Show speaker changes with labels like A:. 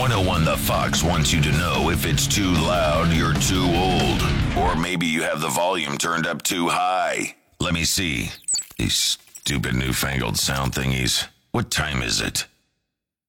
A: 101 The Fox wants you to know if it's too loud, you're too old. Or maybe you have the volume turned up too high. Let me see. These stupid newfangled sound thingies. What time is it?